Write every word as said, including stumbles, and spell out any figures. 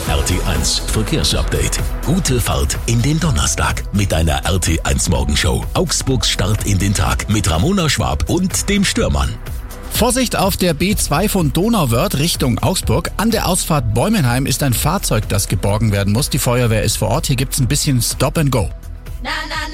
R T eins Verkehrsupdate. Gute Fahrt in den Donnerstag mit einer R T eins Morgenshow. Augsburgs Start in den Tag mit Ramona Schwab und dem Stürmann. Vorsicht auf der B zwei von Donauwörth Richtung Augsburg. An der Ausfahrt Bäumenheim ist ein Fahrzeug, das geborgen werden muss. Die Feuerwehr ist vor Ort. Hier gibt's ein bisschen Stop and Go.